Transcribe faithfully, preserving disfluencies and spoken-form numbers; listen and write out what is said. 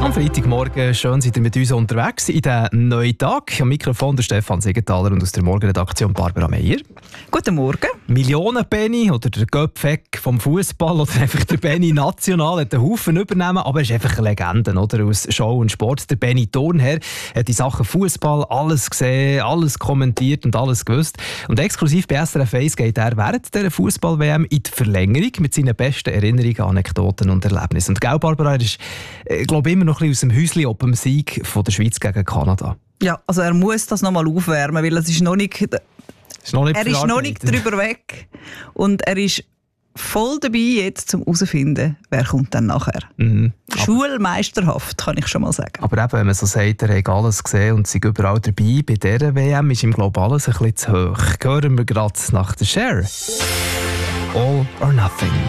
Am Freitagmorgen schön seid ihr mit uns unterwegs in diesen neuen Tag. Am Mikrofon der Stefan Siegenthaler und aus der Morgenredaktion Barbara Meier. Guten Morgen. Millionen-Benny oder der Göpfeck vom Fußball oder einfach der Benny national hat einen Haufen übernehmen, aber er ist einfach eine Legende, oder? Aus Show und Sport. Der Benny Thurnherr hat in Sachen Fußball alles gesehen, alles kommentiert und alles gewusst. Und exklusiv bei S R F eins geht er während dieser Fußball-W M in die Verlängerung mit seinen besten Erinnerungen, Anekdoten und Erlebnissen. Und gell, Barbara, er ist, ich glaube, immer noch ein bisschen aus dem Häuschen ob dem Sieg von der Schweiz gegen Kanada. Ja, also er muss das noch mal aufwärmen, weil es ist noch nicht, ist noch nicht er ist noch nicht drüber weg. Und er ist voll dabei jetzt, um herauszufinden, wer kommt dann nachher. Mhm. Schulmeisterhaft, kann ich schon mal sagen. Aber eben, wenn man so sagt, er hat alles gesehen und sei überall dabei, bei dieser W M ist ihm, glaube ich, alles ein bisschen zu hoch. Hören wir gerade nach der Cher. All or Nothing.